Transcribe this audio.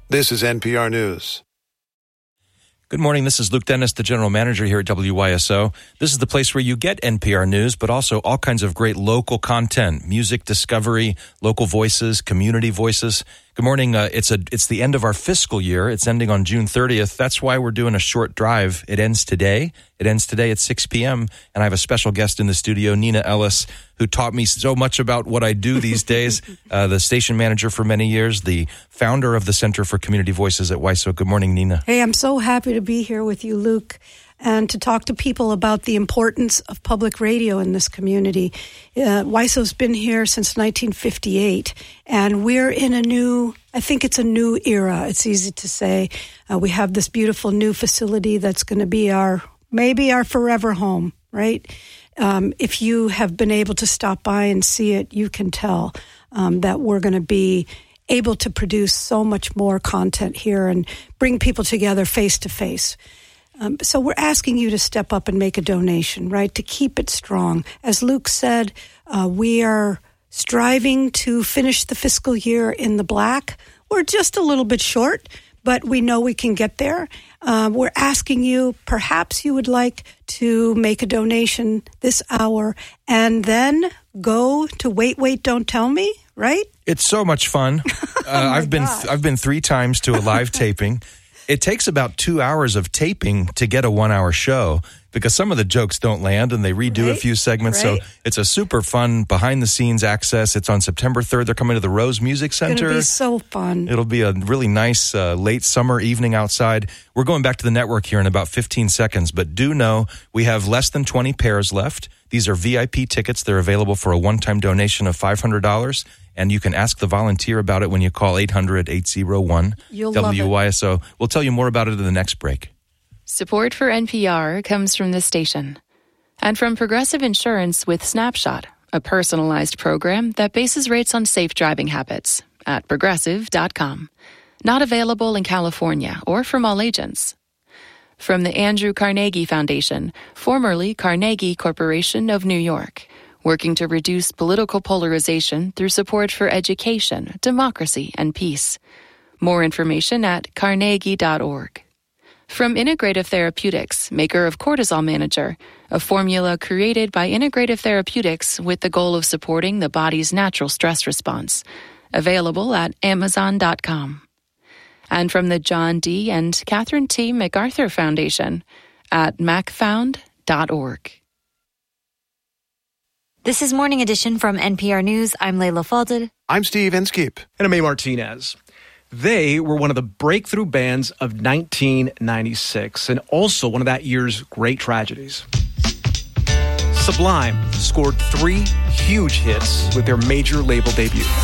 This is NPR News. Good morning. This is Luke Dennis, the general manager here at WYSO. This is the place where you get NPR News, but also all kinds of great local content, music discovery, local voices, community voices. Good morning. It's the end of our fiscal year. It's ending on June 30th. That's why we're doing a short drive. It ends today. It ends today at 6 p.m. And I have a special guest in the studio, Nina Ellis, who taught me so much about what I do these days. The station manager for many years, the founder of the Center for Community Voices at WYSO. Good morning, Nina. Hey, I'm so happy to be here with you, Luke, and to talk to people about the importance of public radio in this community. WYSO's been here since 1958, and we're in I think it's a new era. It's easy to say. We have this beautiful new facility that's going to be maybe our forever home, right? If you have been able to stop by and see it, you can tell that we're going to be able to produce so much more content here and bring people together face to face. So we're asking you to step up and make a donation, right, to keep it strong. As Luke said, we are striving to finish the fiscal year in the black. We're just a little bit short, but we know we can get there. We're asking you, perhaps you would like to make a donation this hour and then go to Wait, Don't Tell Me, right? It's so much fun. I've been 3 times to a live taping. It takes about 2 hours of taping to get a 1 hour show because some of the jokes don't land and they redo a few segments. Right. So it's a super fun behind the scenes access. It's on September 3rd. They're coming to the Rose Music Center. It's going to be so fun. It'll be a really nice late summer evening outside. We're going back to the network here in about 15 seconds, but do know we have less than 20 pairs left. These are VIP tickets. They're available for a one-time donation of $500. And you can ask the volunteer about it when you call 800-801-WYSO. We'll tell you more about it in the next break. Support for NPR comes from this station and from Progressive Insurance with Snapshot, a personalized program that bases rates on safe driving habits at Progressive.com. Not available in California or from all agents. From the Andrew Carnegie Foundation, formerly Carnegie Corporation of New York, working to reduce political polarization through support for education, democracy, and peace. More information at carnegie.org. From Integrative Therapeutics, maker of Cortisol Manager, a formula created by Integrative Therapeutics with the goal of supporting the body's natural stress response. Available at Amazon.com. And from the John D. and Catherine T. MacArthur Foundation at macfound.org. This is Morning Edition from NPR News. I'm Layla Fadel. I'm Steve Inskeep. And I'm A. Martinez. They were one of the breakthrough bands of 1996 and also one of that year's great tragedies. Sublime scored 3 huge hits with their major label debut.